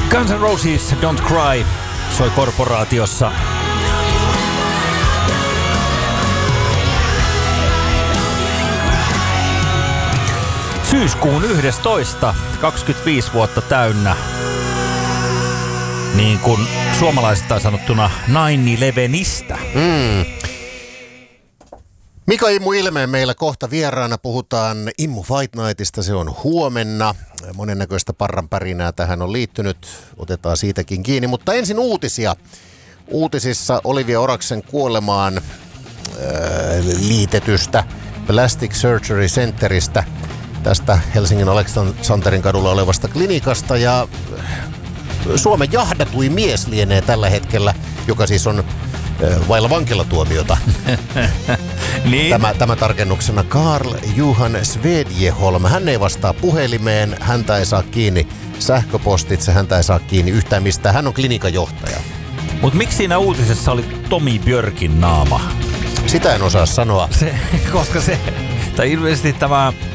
Guns N' Roses Don't Cry soi Korporaatiossa. Syyskuun 11. 25 vuotta täynnä. Niin kuin suomalaisista sanottuna 9/11. Mika Immu Ilmeen meillä kohta vieraana. Puhutaan Immu Fight Nightista. Se on huomenna. Monennäköistä parranpärinää tähän on liittynyt. Otetaan siitäkin kiinni. Mutta ensin uutisia. Uutisissa Olivia Oraksen kuolemaan liitetystä Plastic Surgery Centeristä. Tästä Helsingin Aleksanterin kadulla olevasta klinikasta. Ja Suomen jahdatui mies lienee tällä hetkellä, joka siis on vailla vankilatuomiota. Niin. Tämä tarkennuksena Carl Johan Svedjeholm. Hän ei vastaa puhelimeen, häntä ei saa kiinni sähköpostitse, häntä ei saa kiinni yhtään mistään. Hän on klinikan johtaja. Mutta miksi siinä uutisessa oli Tomi Björkin naama? Sitä en osaa sanoa. Tai ilmeisesti tämä